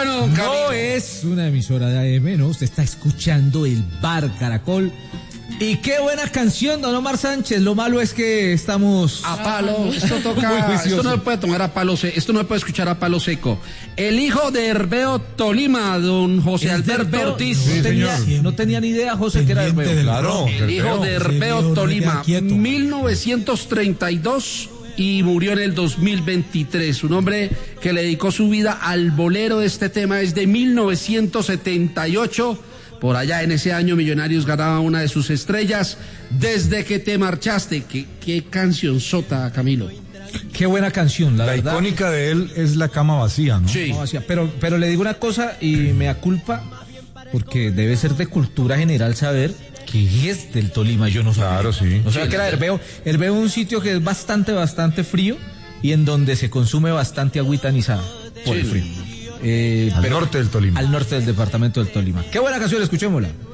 bueno, don Camilo. No es una emisora de AM, ¿no? Usted está escuchando el Bar Caracol. Y qué buena canción, don Omar Sánchez. Lo malo es que estamos a palo. Esto toca. Esto no se puede tomar a palo seco. Esto no se puede escuchar a palo seco. El hijo de Herbeo Tolima, don José Alberto Ortiz. Sí, no tenía ni idea, José, que era Herbeo. Claro. El hijo de Herbeo Tolima, 1932. Y murió en el 2023. Un hombre que le dedicó su vida al bolero de este tema desde 1978. Por allá en ese año Millonarios ganaba una de sus estrellas. Desde que te marchaste. Qué canción sota, Camilo. Qué buena canción, la verdad. La icónica de él es La cama vacía, ¿no? Sí. Pero le digo una cosa y me da culpa, porque debe ser de cultura general saber que es del Tolima. Yo no sabía. Claro, sí. No sabía que era Herbeo. Herbeo es un sitio que es bastante frío y en donde se consume bastante agüita anizada por el frío. Al norte del Tolima. Al norte del departamento del Tolima. Qué buena canción, escuchémosla.